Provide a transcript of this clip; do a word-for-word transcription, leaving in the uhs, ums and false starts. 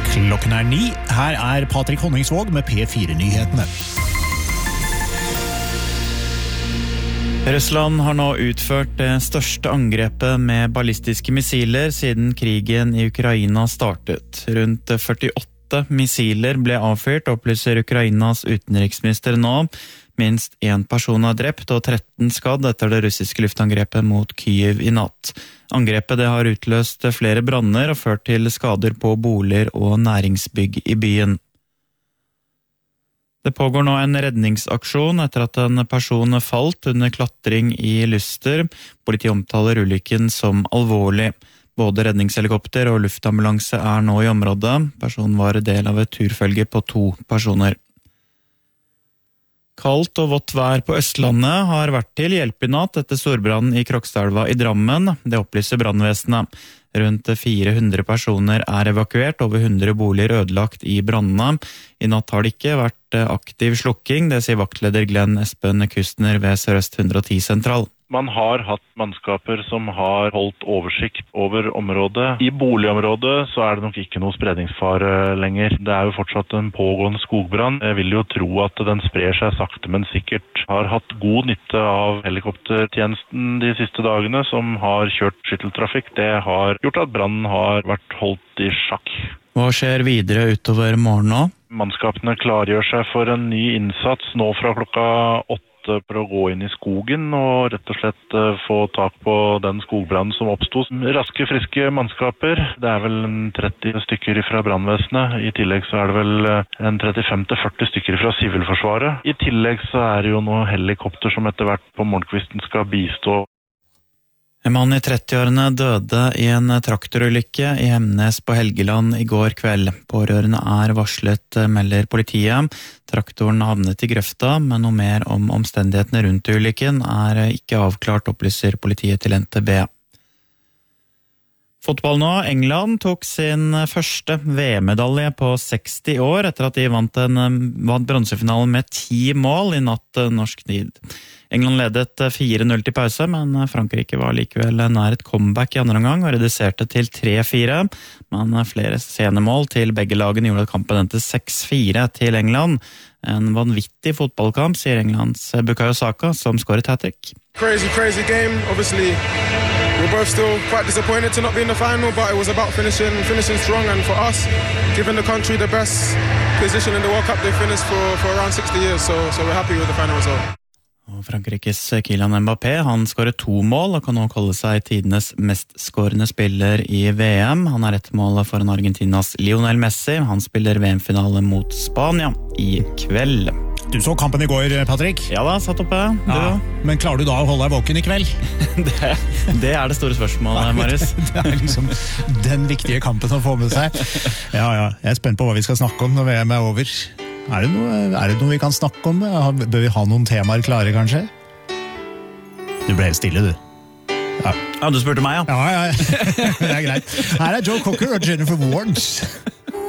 Klokken er ni. Her er Patrick Honningsvåg med P fire-nyhetene. Russland har nå utført det største angrepet med ballistiske missiler siden krigen i Ukraina startet. Rundt førtiåtte missiler ble avfyrt, opplyser Ukrainas utenriksminister nå. Minst en person er drept og tretten skadd etter det russiske luftangrepet mot Kyiv i natt. Angrepet det har utløst flere branner og ført til skader på boliger og næringsbygg i byen. Det pågår nå en redningsaksjon etter at en person falt under klatring i Luster. Politiet omtaler ulykken som alvorlig. Både redningshelikopter og luftambulanse er nå i området. Personen var del av et turfølge på to personer. Kaldt og vått vær på Østlandet har vært til hjelp i natt etter storbrannen i Krokstadelva i Drammen. Det opplyser brannvesenet. Rundt fire hundre personer er evakuert, over hundre boliger ødelagt i brannene. I natt har det ikke vært aktiv slukking, det sier vaktleder Glenn Espen Kustner ved Sør-Øst hundre og ti sentral. Man har hatt mannskaper som har holdt oversikt over området. I boligområdet så er det nok ikke noe spredningsfare lenger. Det er jo fortsatt en pågående skogbrann. Jeg vil jo tro at den sprer seg sakte, men sikkert. Har hatt god nytte av helikoptertjenesten de siste dagene, som har kjørt skytteltrafikk. Det har gjort at brannen har vært holdt i sjakk. Hva skjer videre utover morgenen nå? Mannskapene klargjør seg for en ny innsats nå fra klokka åtte. For å gå inn i skogen og rett og slett få tak på den skogbrannen som oppstod. Raske, friske mannskaper. Det er vel tretti stykker fra brannvesenet. I tillegg så er det vel en trettifem til førti stykker fra Sivilforsvaret. I tillegg så er det jo noen helikopter som etter hvert på morgenkvisten skal bistå. En mann i trettiårene døde i en traktorulykke i Hemnes på Helgeland i går kveld. Pårørende er varslet, melder politiet. Traktoren havnet i grøfta, men noe mer om omstendighetene rundt ulykken er ikke avklart, opplyser politiet til N T B. Fotball nå. England tok sin første V M-medalje på seksti år etter at de vant, en, vant bronsefinalen med ti mål i natt norsk tid. England ledet fire null til pause, men Frankrike var likevel nær et comeback i andre omgang og reduserte til tre fire. Men flere scenemål til begge lagene gjorde at kampen endte seks fire til England. En vanvittig fotballkamp, sier Englands Bukayo Saka, som skåret hat-trick. Crazy, crazy game. Obviously, we're both still quite disappointed to not be in the final, but it was about finishing, finishing strong, and for us, giving the country the best position in the World Cup they finished for, for around sixty years, so, so we're happy with the final result. Og Frankrikes Kylian Mbappé, han skåret to mål og kan nå kalle seg tidenes mest skårende spiller i V M. Han har ett mål foran Argentinas Lionel Messi. Han spiller V M-finale mot Spania i kveld. Du så kampen i går, Patrick? Ja da, satt oppe. Du. Ja, men klarer du da å holde deg våken i kveld? det, det er det store spørsmålet, Marius. Det er liksom den viktige kampen å få med seg. Ja, ja. Jeg er spent på hva vi skal snakke om når V M er over. Er det, noe, er det noe vi kan snakke om? Bør vi ha noen temaer klare, kanskje? Du ble helt stille, du. Ja, ja du spurte meg, ja. Ja, ja, ja. Det er greit. Her er Joe Cocker og Jennifer Warnes.